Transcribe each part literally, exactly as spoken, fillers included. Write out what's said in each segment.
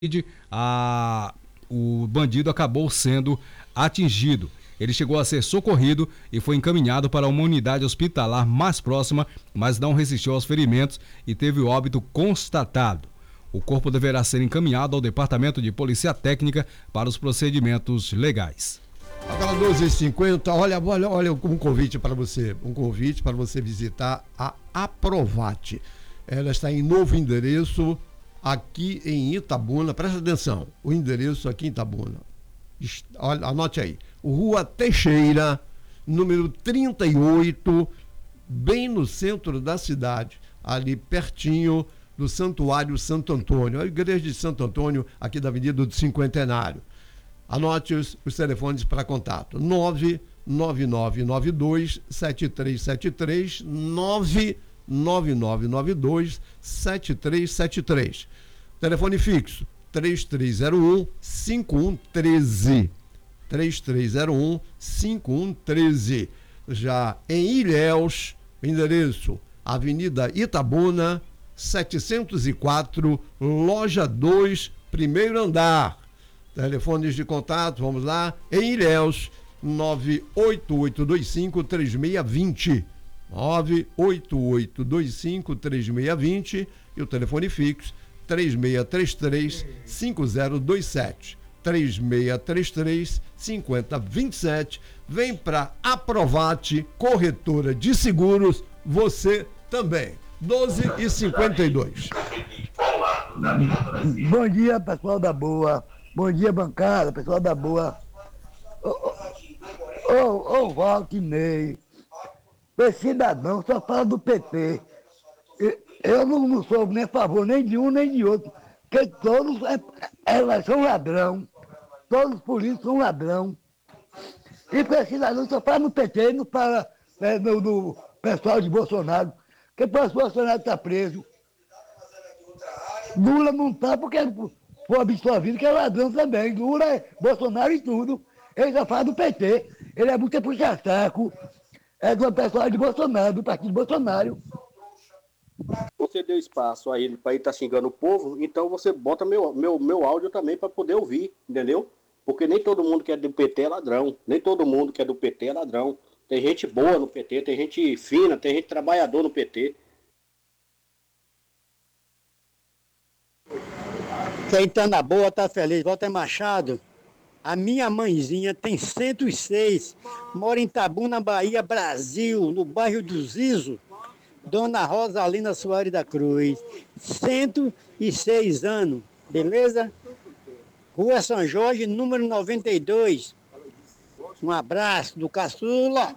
a, o bandido acabou sendo atingido. Ele chegou a ser socorrido e foi encaminhado para uma unidade hospitalar mais próxima, mas não resistiu aos ferimentos e teve o óbito constatado. O corpo deverá ser encaminhado ao Departamento de Polícia Técnica para os procedimentos legais. Agora doze e cinquenta, olha, olha, olha um convite para você, um convite para você visitar a Aprovate. Ela está em novo endereço aqui em Itabuna. Presta atenção, o endereço aqui em Itabuna. Olha, anote aí. Rua Teixeira, número trinta e oito, bem no centro da cidade, ali pertinho do Santuário Santo Antônio, a igreja de Santo Antônio, aqui da Avenida do Cinquentenário. Anote os, os telefones para contato: nove nove nove nove dois sete três sete três, nove nove nove nove dois sete três sete três. Telefone fixo: três três zero um cinco um um três. três três zero um cinco um um três. Já em Ilhéus, endereço Avenida Itabuna, setecentos e quatro, loja dois, primeiro andar. Telefones de contato, vamos lá, em Ilhéus, nove oito oito dois cinco três seis dois zero. nove oito oito dois cinco três seis dois zero e o telefone fixo três seis três três cinco zero dois sete. três seis três três cinco zero dois sete. Vem para Aprovate, corretora de seguros, você também. doze e cinquenta e dois. Bom dia, pessoal da Boa. Bom dia, bancada, pessoal da Boa. Ô, ô, ô, Valtinei, esse cidadão só fala do P T. Eu não, não sou nem a favor nem de um nem de outro, porque todos é, é, são ladrão. Todos os políticos são ladrão. E para esse cidadão só fala no P T, não fala é, no, no pessoal de Bolsonaro, porque o Bolsonaro está preso. Lula não está porque foi absolvido, que é ladrão também. Lula é Bolsonaro e tudo. Ele só fala do P T. Ele é muito puxa-saco. É do pessoal de Bolsonaro, do partido Bolsonaro. Você deu espaço a ele para ele estar tá xingando o povo, então você bota meu, meu, meu áudio também para poder ouvir, entendeu? Porque nem todo mundo que é do P T é ladrão. Nem todo mundo que é do P T é ladrão. Tem gente boa no P T, tem gente fina, tem gente trabalhador no P T. Quem tá na boa tá feliz. Walter Machado, a minha mãezinha tem cento e seis, mora em Itabuna, Bahia, Brasil, no bairro do Zizo. Dona Rosalina Soares da Cruz, cento e seis anos, beleza? Rua São Jorge, número noventa e dois. Um abraço do Caçula.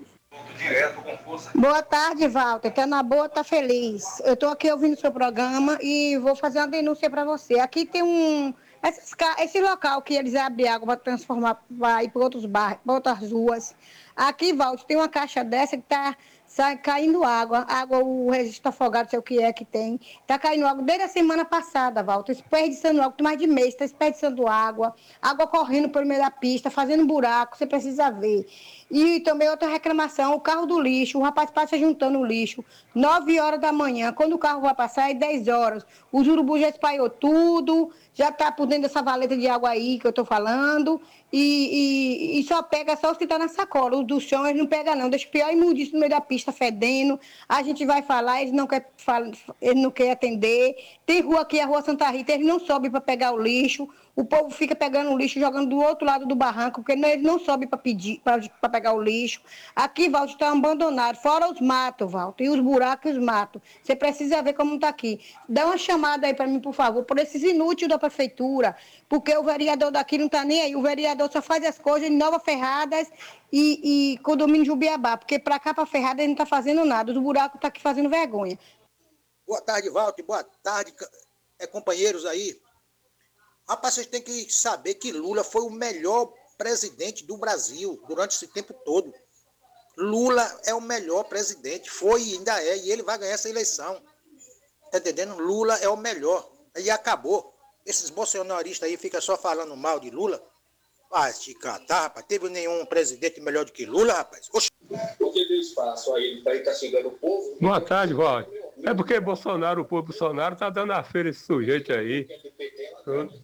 Boa tarde, Walter. Tá na boa, tá feliz. Eu tô aqui ouvindo o seu programa e vou fazer uma denúncia para você. Aqui tem um... Esses, esse local que eles abrem água para transformar, para ir para outros bairros, para outras ruas. Aqui, Walter, tem uma caixa dessa que tá sai, caindo água. Água, o registro afogado, sei o que é que tem. Tá caindo água desde a semana passada, Walter. Desperdiçando água, tem mais de mês, tá desperdiçando água. Água correndo pelo meio da pista, fazendo buraco, você precisa ver. E também outra reclamação, o carro do lixo, o rapaz passa juntando o lixo, nove horas da manhã, quando o carro vai passar é dez horas, os urubus já espalhou tudo, já está por dentro dessa valeta de água aí que eu estou falando, e, e, e só pega só os que estão na sacola, os do chão eles não pegam não, deixa o pior imundiço no meio da pista fedendo, a gente vai falar, eles não querem eles não querem atender, tem rua aqui, a rua Santa Rita, eles não sobem para pegar o lixo, o povo fica pegando o lixo, jogando do outro lado do barranco, porque não, eles não sobem para pedir, para pegar o lixo. Aqui, Walter, está abandonado, fora os matos, Walter, e os buracos e os matos. Você precisa ver como está aqui. Dá uma chamada aí para mim, por favor, por esses inúteis da prefeitura, porque o vereador daqui não está nem aí. O vereador só faz as coisas em Nova Ferradas e, e condomínio Jubiabá, porque para cá, para Ferrada, ele não está fazendo nada. Os buracos estão aqui fazendo vergonha. Boa tarde, Walter. Boa tarde, é, companheiros aí. Rapaz, vocês têm que saber que Lula foi o melhor presidente do Brasil durante esse tempo todo. Lula é o melhor presidente, foi e ainda é, e ele vai ganhar essa eleição. Tá entendendo? Lula é o melhor. E acabou. Esses bolsonaristas aí ficam só falando mal de Lula. Vai te catar, rapaz. Teve nenhum presidente melhor do que Lula, rapaz. Oxi. Porque deu espaço a ele para ele estar xingando o povo. Boa tarde, Walter. É porque Bolsonaro, o povo Bolsonaro tá dando a feira esse sujeito aí.